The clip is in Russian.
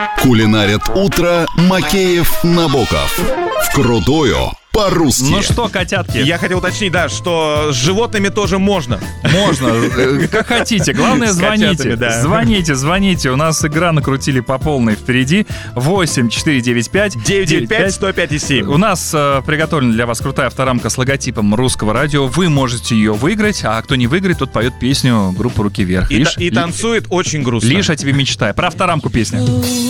Кулинарит утро Макеев, Набоков. Вкрутую по-русски. Ну что, котятки? Я хотел уточнить, да, что с животными тоже можно. Можно, как хотите. Главное, С звоните. котятами, да. Звоните. У нас игра накрутили по полной впереди. 8-495. 995-105-7. У нас приготовлена для вас крутая авторамка с логотипом Русского радио. Вы можете ее выиграть, а кто не выиграет, тот поет песню группы «Руки вверх». И танцует очень грустно. Лишь о тебе мечтаю. Про авторамку песня.